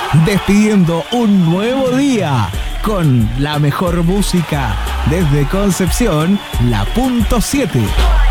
despidiendo un nuevo día con la mejor música desde Concepción, la Punto 7.